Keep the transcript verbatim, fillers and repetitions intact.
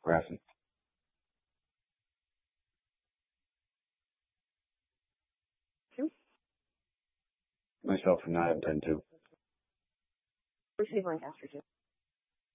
Graphic. Two. Myself and I have ten two. Receive Lancaster two.